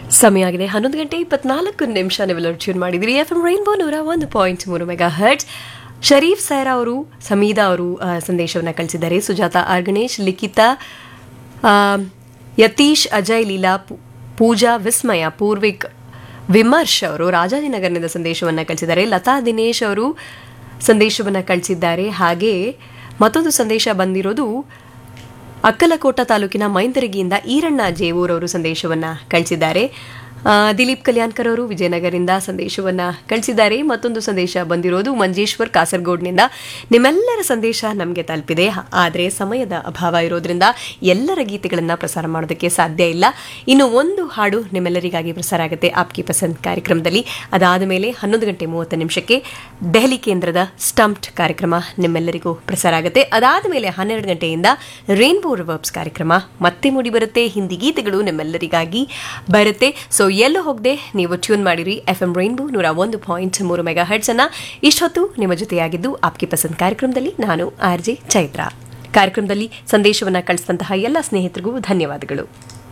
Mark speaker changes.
Speaker 1: ಸಮಯ ಆಗಿದೆ 11:24 ನೀವೆಲ್ಲರೂ ಟ್ಯೂನ್ ಮಾಡಿದಿರಿ FM rainbow 101.3 mega hertz. Sharif Saira ಅವರು, ಸಮೀದಾ ಅವರು ಸಂದೇಶವನ್ನು ಕಳಿಸಿದ್ದಾರೆ. ಸುಜಾತ ಆರ್ ಗಣೇಶ್, ಲಿಖಿತಾ, ಯತೀಶ್, ಅಜಯ್, ಲೀಲಾ, ಪೂಜಾ, ವಿಸ್ಮಯ, ಪೂರ್ವಿಕ್, ವಿಮರ್ಶ್ ಅವರು ರಾಜಾಜಿನಗರದಿಂದ ಸಂದೇಶವನ್ನು ಕಳಿಸಿದ್ದಾರೆ. ಲತಾ ದಿನೇಶ್ ಅವರು ಸಂದೇಶವನ್ನು ಕಳಿಸಿದ್ದಾರೆ. ಹಾಗೆ ಮತ್ತೊಂದು ಸಂದೇಶ ಬಂದಿರೋದು ಅಕ್ಕಲಕೋಟ ತಾಲೂಕಿನ ಮೈಂದರಗಿಯಿಂದ ಈರಣ್ಣ ಜೇವೂರ್ ಅವರು ಸಂದೇಶವನ್ನು ಕಳಿಸಿದ್ದಾರೆ. ದಿಲೀಪ್ ಕಲ್ಯಾಣ್ಕರ್ ಅವರು ವಿಜಯನಗರದಿಂದ ಸಂದೇಶವನ್ನು ಕಳಿಸಿದ್ದಾರೆ. ಮತ್ತೊಂದು ಸಂದೇಶ ಬಂದಿರೋದು ಮಂಜೇಶ್ವರ್ ಕಾಸರಗೋಡ್ನಿಂದ. ನಿಮ್ಮೆಲ್ಲರ ಸಂದೇಶ ನಮಗೆ ತಲುಪಿದೆ, ಆದರೆ ಸಮಯದ ಅಭಾವ ಇರೋದ್ರಿಂದ ಎಲ್ಲರ ಗೀತೆಗಳನ್ನು ಪ್ರಸಾರ ಮಾಡೋದಕ್ಕೆ ಸಾಧ್ಯ ಇಲ್ಲ. ಇನ್ನು ಒಂದು ಹಾಡು ನಿಮ್ಮೆಲ್ಲರಿಗಾಗಿ ಪ್ರಸಾರ ಆಗುತ್ತೆ ಆಪ್ಕಿ ಪಸಂದ್ ಕಾರ್ಯಕ್ರಮದಲ್ಲಿ. ಅದಾದ ಮೇಲೆ 11:30 ದೆಹಲಿ ಕೇಂದ್ರದ ಸ್ಟಂಪ್ಡ್ ಕಾರ್ಯಕ್ರಮ ನಿಮ್ಮೆಲ್ಲರಿಗೂ ಪ್ರಸಾರ ಆಗುತ್ತೆ. ಅದಾದ ಮೇಲೆ 12 ಗಂಟೆಯಿಂದ ರೈನ್ಬೋ ರಿವರ್ಬ್ಸ್ ಕಾರ್ಯಕ್ರಮ ಮತ್ತೆ ಮೂಡಿ ಬರುತ್ತೆ. ಹಿಂದಿ ಗೀತೆಗಳು ನಿಮ್ಮೆಲ್ಲರಿಗಾಗಿ ಬರುತ್ತೆ. ಸೊ ಎಲ್ಲೂ ಹೋಗದೆ ನೀವು ಟ್ಯೂನ್ ಮಾಡಿರಿ FM ರೈನ್ಬೋ 101.3 ಮೆಗಾ ಹರ್ಟ್ಸ್ ಅನ್ನ. ಇಷ್ಟೊತ್ತು ನಿಮ್ಮ ಜೊತೆಯಾಗಿದ್ದು ಆಪ್ಕಿ ಪಸಂದ್ ಕಾರ್ಯಕ್ರಮದಲ್ಲಿ ನಾನು RJ ಚೈತ್ರ. ಕಾರ್ಯಕ್ರಮದಲ್ಲಿ ಸಂದೇಶವನ್ನು ಕಳಿಸಿದಂತಹ ಎಲ್ಲ ಸ್ನೇಹಿತರಿಗೂ ಧನ್ಯವಾದಗಳು.